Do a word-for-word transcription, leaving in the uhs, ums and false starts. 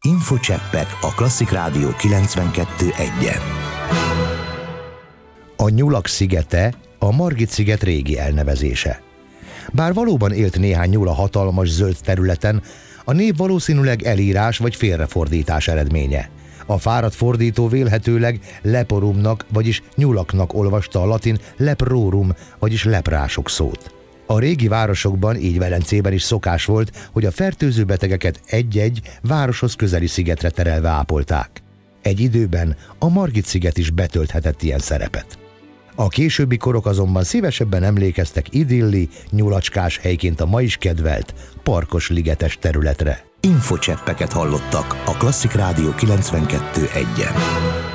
Infocseppek a Klasszik Rádió kilencvenkettő egyen. A Nyulak szigete a Margit-sziget régi elnevezése. Bár valóban élt néhány nyúl a hatalmas zöld területen, a név valószínűleg elírás vagy félrefordítás eredménye. A fáradt fordító vélhetőleg leporumnak, vagyis nyulaknak olvasta a latin leprorum, vagyis leprások szót. A régi városokban, így Velencében is szokás volt, hogy a fertőző betegeket egy-egy városhoz közeli szigetre terelve ápolták. Egy időben a Margit-sziget is betölthetett ilyen szerepet. A későbbi korok azonban szívesebben emlékeztek idilli, nyulacskás helyként a ma is kedvelt, parkos ligetes területre. Infocseppeket hallottak a Klasszik Rádió kilencvenkettő egyen.